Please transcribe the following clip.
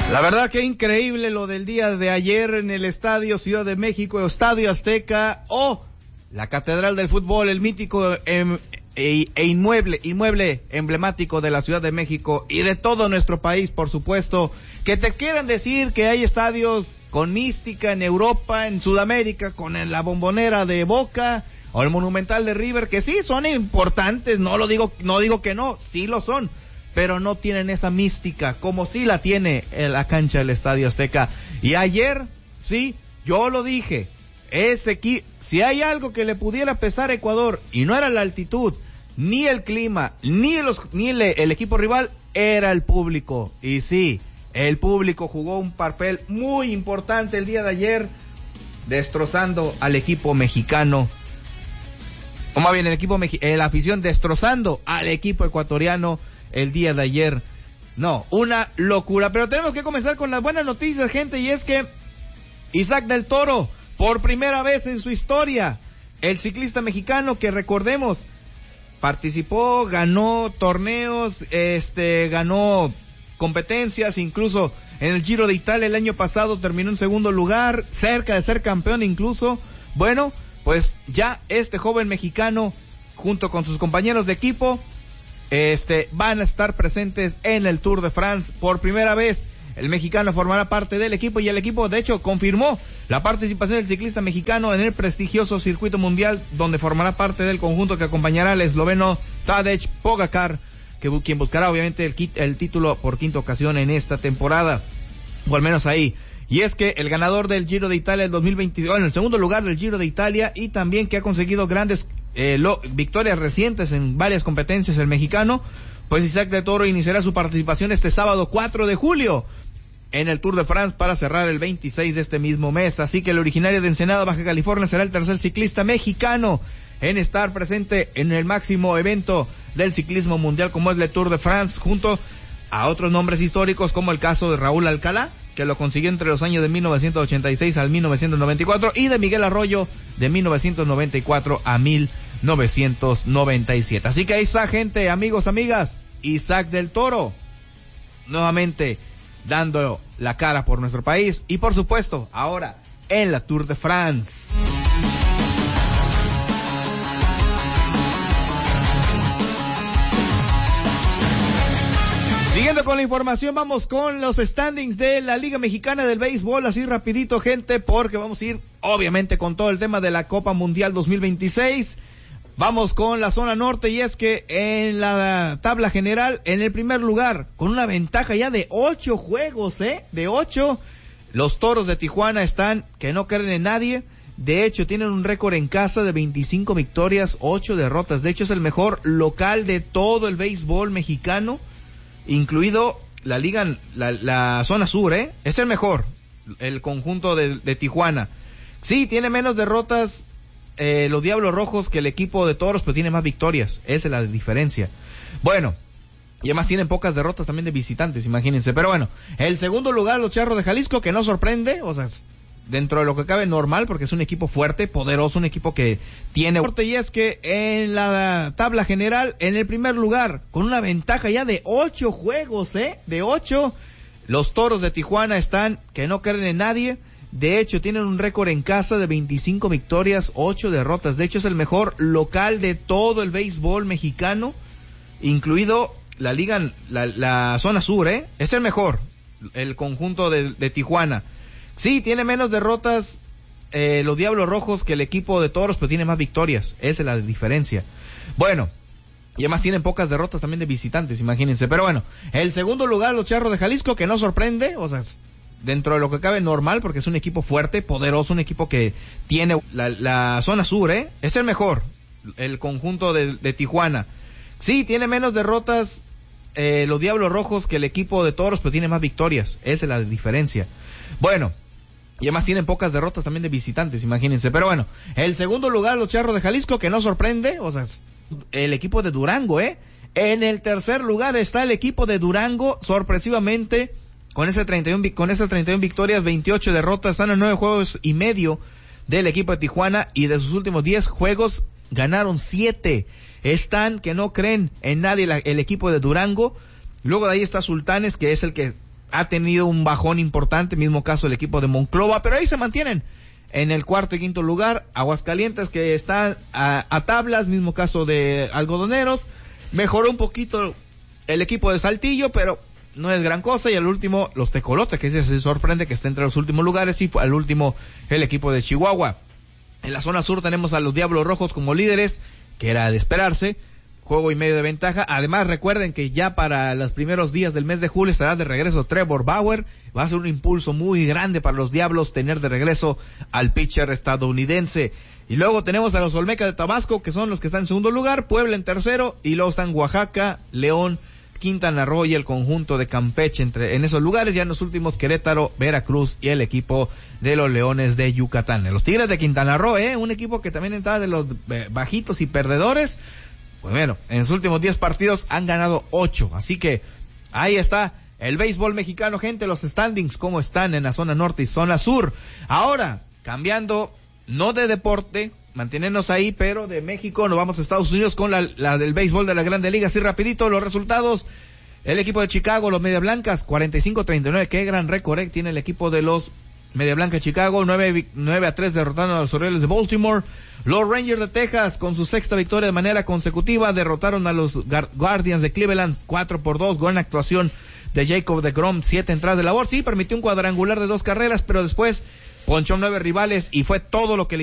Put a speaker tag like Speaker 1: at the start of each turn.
Speaker 1: La verdad que increíble lo del día de ayer en el Estadio Ciudad de México, Estadio Azteca, la Catedral del Fútbol, el mítico inmueble emblemático de la Ciudad de México y de todo nuestro país, por supuesto. Que te quieran decir que hay estadios con mística en Europa, en Sudamérica, con la Bombonera de Boca o el Monumental de River, que sí son importantes, no digo que no, sí lo son, pero no tienen esa mística como sí la tiene en la cancha del Estadio Azteca. Y ayer, sí, yo lo dije, si hay algo que le pudiera pesar a Ecuador, y no era la altitud, ni el clima, ni el equipo rival, era el público. Y sí, el público jugó un papel muy importante el día de ayer, destrozando al equipo mexicano, o más bien la afición destrozando al equipo ecuatoriano el día de ayer. No, una locura. Pero tenemos que comenzar con las buenas noticias, gente, y es que Isaac del Toro, por primera vez en su historia, el ciclista mexicano que, recordemos, participó, ganó torneos, ganó competencias, incluso en el Giro de Italia el año pasado terminó en segundo lugar, cerca de ser campeón incluso. Bueno, pues ya este joven mexicano, junto con sus compañeros de equipo, van a estar presentes en el Tour de France. Por primera vez el mexicano formará parte del equipo, y el equipo de hecho confirmó la participación del ciclista mexicano en el prestigioso circuito mundial, donde formará parte del conjunto que acompañará al esloveno Tadej Pogačar, quien buscará obviamente el título por quinta ocasión en esta temporada, o al menos ahí. Y es que el ganador del Giro de Italia del 2022, en el segundo lugar del Giro de Italia, y también que ha conseguido grandes victorias recientes en varias competencias, el mexicano, pues Isaac del Toro iniciará su participación este sábado 4 de julio en el Tour de France para cerrar el 26 de este mismo mes. Así que el originario de Ensenada, Baja California, será el tercer ciclista mexicano en estar presente en el máximo evento del ciclismo mundial, como es el Tour de France, junto a otros nombres históricos como el caso de Raúl Alcalá, que lo consiguió entre los años de 1986 al 1994, y de Miguel Arroyo de 1994 a 1997. Así que ahí está, gente, amigos, amigas, Isaac del Toro nuevamente dando la cara por nuestro país, y por supuesto ahora en la Tour de France. Siguiendo con la información, vamos con los standings de la Liga Mexicana del Béisbol, así rapidito, gente, porque vamos a ir obviamente con todo el tema de la Copa Mundial 2026. Vamos con la zona norte, y es que en la tabla general, en el primer lugar, con una ventaja ya de 8 juegos, de 8, los Toros de Tijuana están que no creen en nadie. De hecho, tienen un récord en casa de 25 victorias, 8 derrotas. De hecho, es el mejor local de todo el béisbol mexicano, incluido la liga, la zona sur, es el mejor, el conjunto de Tijuana. Sí, tiene menos derrotas los Diablos Rojos que el equipo de Toros, pero tiene más victorias, esa es la diferencia. Bueno, y además tienen pocas derrotas también de visitantes, imagínense. Pero bueno, el segundo lugar, los Charros de Jalisco, que no sorprende, o sea, dentro de lo que cabe normal, porque es un equipo fuerte, poderoso, un equipo que tiene... Y es que en la tabla general, en el primer lugar, con una ventaja ya de 8 juegos, de 8, los Toros de Tijuana están que no creen en nadie. De hecho, tienen un récord en casa de 25 victorias, 8 derrotas. De hecho, es el mejor local de todo el béisbol mexicano, incluido la liga, la zona sur, es el mejor, el conjunto de Tijuana. Sí, tiene menos derrotas los Diablos Rojos que el equipo de Toros, pero tiene más victorias, esa es la diferencia. Bueno, y además tienen pocas derrotas también de visitantes, imagínense. Pero bueno, el segundo lugar, los Charros de Jalisco, que no sorprende, o sea, dentro de lo que cabe normal, porque es un equipo fuerte, poderoso, un equipo que tiene la zona sur, es el mejor, el conjunto de Tijuana. Sí, tiene menos derrotas los Diablos Rojos que el equipo de Toros, pero tiene más victorias, esa es la diferencia. Bueno, y además tienen pocas derrotas también de visitantes, imagínense. Pero bueno, el segundo lugar, los Charros de Jalisco, que no sorprende, o sea, el equipo de Durango, En el tercer lugar está el equipo de Durango, sorpresivamente, con esas 31 victorias, 28 derrotas, están a 9 juegos y medio del equipo de Tijuana, y de sus últimos 10 juegos ganaron 7. Están que no creen en nadie el equipo de Durango. Luego de ahí está Sultanes, que es el que ha tenido un bajón importante, mismo caso el equipo de Monclova, pero ahí se mantienen en el cuarto y quinto lugar. Aguascalientes, que está a tablas, mismo caso de Algodoneros. Mejoró un poquito el equipo de Saltillo, pero no es gran cosa. Y al último, los Tecolotes, que se sorprende que esté entre los últimos lugares, y al último el equipo de Chihuahua. En la zona sur tenemos a los Diablos Rojos como líderes, que era de esperarse, juego y medio de ventaja. Además, recuerden que ya para los primeros días del mes de julio estará de regreso Trevor Bauer. Va a ser un impulso muy grande para los Diablos tener de regreso al pitcher estadounidense. Y luego tenemos a los Olmecas de Tabasco, que son los que están en segundo lugar, Puebla en tercero, y luego están Oaxaca, León, Quintana Roo y el conjunto de Campeche en esos lugares. Ya en los últimos, Querétaro, Veracruz y el equipo de los Leones de Yucatán. Los Tigres de Quintana Roo, un equipo que también está de los bajitos y perdedores. Pues bueno, en sus últimos 10 partidos han ganado 8, así que ahí está el béisbol mexicano, gente. Los standings, cómo están en la zona norte y zona sur. Ahora, cambiando, no de deporte, mantenernos ahí, pero de México nos vamos a Estados Unidos con la del béisbol de la Grandes Ligas. Así rapidito, los resultados: el equipo de Chicago, los Media Blancas, 45-39, qué gran récord tiene el equipo de los Media Blanca de Chicago, 9-3 derrotando a los Orioles de Baltimore. Los Rangers de Texas, con su sexta victoria de manera consecutiva, derrotaron a los Guardians de Cleveland 4-2, con actuación de Jacob deGrom, 7 entradas de labor. Sí, permitió un cuadrangular de 2 carreras, pero después ponchó 9 rivales y fue todo lo que le